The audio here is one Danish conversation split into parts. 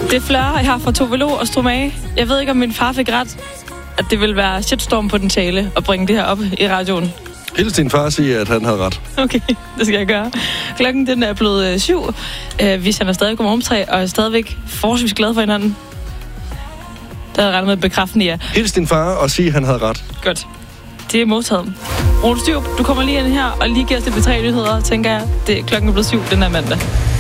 Det er Fleur, jeg har fra Tovelo og Stromage. Jeg ved ikke, om min far fik ret, at det vil være shitstorm-potentiale at bringe det her op i radioen. Hils din far siger, at han havde ret. Okay, det skal jeg gøre. Klokken den er blevet 7. Vi sender stadig godmorgentræ, og er stadigvæk forholdsvis glade for hinanden. Der havde regnet med bekræftende, ja. Hils din far og sige, at han havde ret. Godt. Det er modtaget. Rune Styrup, du kommer lige ind her og lige giver os lidt B3-nyheder, tænker jeg. Klokken er blevet 7 den her mandag.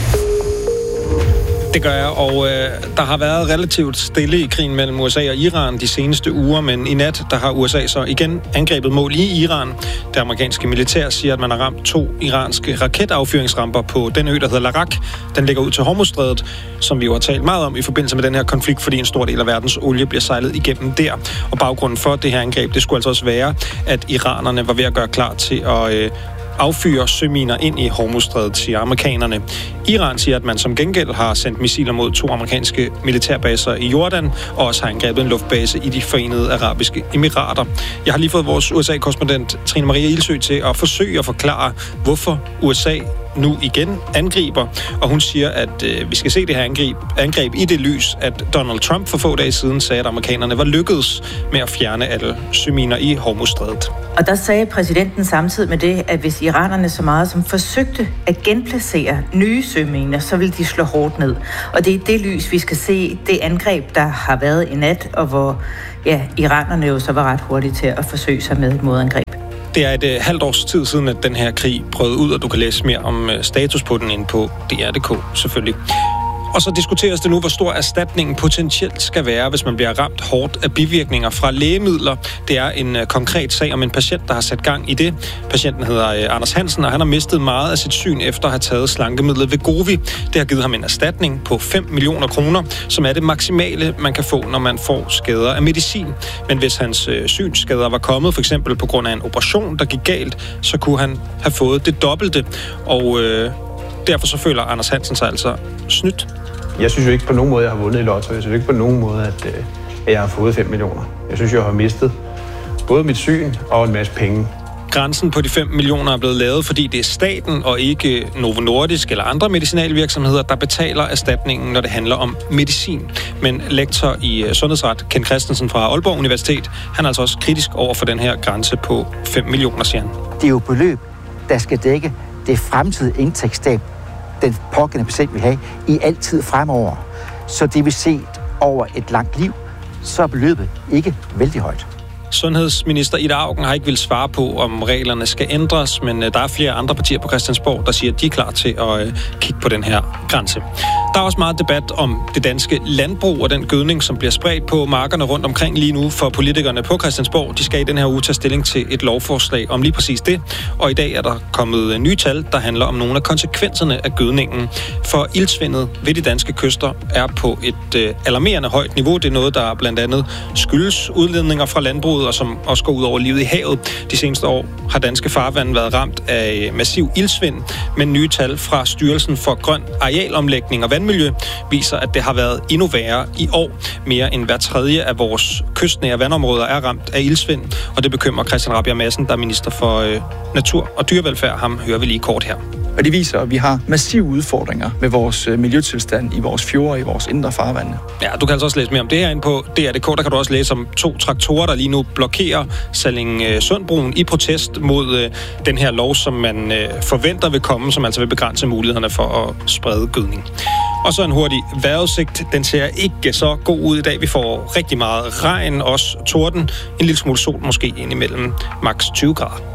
Det gør jeg, og der har været relativt stille i krigen mellem USA og Iran de seneste uger, men i nat, der har USA så igen angrebet mål i Iran. Det amerikanske militær siger, at man har ramt 2 iranske raketaffyringsramper på den ø, der hedder Larak. Den ligger ud til Hormuzstrædet, som vi jo har talt meget om i forbindelse med den her konflikt, fordi en stor del af verdens olie bliver sejlet igennem der. Og baggrunden for det her angreb, det skulle altså også være, at iranerne var ved at gøre klar til at affyre søminer ind i Hormuzstrædet, siger amerikanerne. Iran siger, at man som gengæld har sendt missiler mod 2 amerikanske militærbaser i Jordan, og også har angrebet en luftbase i de Forenede Arabiske Emirater. Jeg har lige fået vores USA-korrespondent Trine Maria Ilsø til at forsøge at forklare, hvorfor USA nu igen angriber, og hun siger, at vi skal se det her angreb i det lys, at Donald Trump for få dage siden sagde, at amerikanerne var lykkedes med at fjerne alle søminer i Hormuzstrædet. Og der sagde præsidenten samtidig med det, at hvis iranerne så meget som forsøgte at genplacere nye søminer, så ville de slå hårdt ned. Og det er i det lys, vi skal se det angreb, der har været i nat, og hvor iranerne jo så var ret hurtige til at forsøge sig med et modangreb. Det er et halvt års tid siden, at den her krig brød ud, og du kan læse mere om status på den inde på DR.dk, selvfølgelig. Og så diskuteres det nu, hvor stor erstatningen potentielt skal være, hvis man bliver ramt hårdt af bivirkninger fra lægemidler. Det er en konkret sag om en patient, der har sat gang i det. Patienten hedder Anders Hansen, og han har mistet meget af sit syn efter at have taget slankemidlet Wegovy. Det har givet ham en erstatning på 5 millioner kroner, som er det maksimale, man kan få, når man får skader af medicin. Men hvis hans synsskader var kommet, for eksempel på grund af en operation, der gik galt, så kunne han have fået det dobbelte. Og derfor så føler Anders Hansen sig altså snydt. Jeg synes jo ikke på nogen måde, jeg har vundet i lotto. Jeg synes ikke på nogen måde, at jeg har fået 5 millioner. Jeg synes, jeg har mistet både mit syn og en masse penge. Grænsen på de 5 millioner er blevet lavet, fordi det er staten og ikke Novo Nordisk eller andre medicinalvirksomheder, der betaler erstatningen, når det handler om medicin. Men lektor i sundhedsret, Ken Christensen fra Aalborg Universitet, han er altså også kritisk over for den her grænse på 5 millioner, siger han. Det er jo beløb, der skal dække det fremtidige indtægtstab, den pågældende patient vil have i altid fremover. Så det vil se over et langt liv, så er beløbet ikke vældig højt. Sundhedsminister Ida Auken har ikke vil svare på, om reglerne skal ændres, men der er flere andre partier på Christiansborg, der siger, at de er klar til at kigge på den her grænse. Der er også meget debat om det danske landbrug og den gødning, som bliver spredt på markerne rundt omkring lige nu for politikerne på Christiansborg. De skal i den her uge tage stilling til et lovforslag om lige præcis det. Og i dag er der kommet nye tal, der handler om nogle af konsekvenserne af gødningen. For iltsvindet ved de danske kyster er på et alarmerende højt niveau. Det er noget, der blandt andet skyldes udledninger fra landbruget, og som også går ud over livet i havet. De seneste år har danske farvande været ramt af massiv iltsvind, men nye tal fra Styrelsen for Grøn Arealomlægning og Vandmiljø viser, at det har været endnu værre i år. Mere end hver tredje af vores kystnære vandområder er ramt af iltsvind, og det bekymrer Christian Rabjerg Madsen, der er minister for natur og dyrevelfærd. Ham hører vi lige kort her. Og det viser, at vi har massive udfordringer med vores miljøtilstand i vores fjorde og i vores indre farvande. Ja, du kan altså også læse mere om det her inde på DR.dk. Der kan du også læse om 2 traktorer, der lige nu blokerer Sallingsundbroen i protest mod den her lov, som man forventer vil komme, som altså vil begrænse mulighederne for at sprede gødning. Og så en hurtig vejrudsigt. Den ser ikke så god ud i dag. Vi får rigtig meget regn, også torden. En lille smule sol måske indimellem maks 20 grader.